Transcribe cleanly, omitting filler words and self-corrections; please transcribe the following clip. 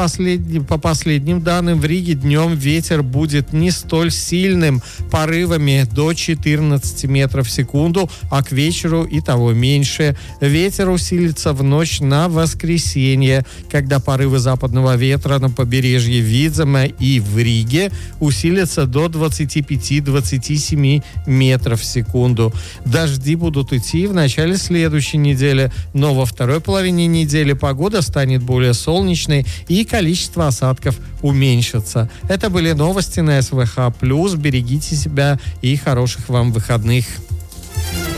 по последним данным, в Риге днем ветер будет не столь сильным, порывами до 14 метров в секунду, а к вечеру и того меньше. Ветер усилится в ночь на воскресенье, когда порывы западного ветра на побережье Видзема и в Риге усилятся до 25-27 метров в секунду. Дожди будут идти в начале следующей недели, но во второй половине недели погода станет более солнечной и количество осадков уменьшится. Это были новости на СВХ+. Берегите себя и хороших вам выходных.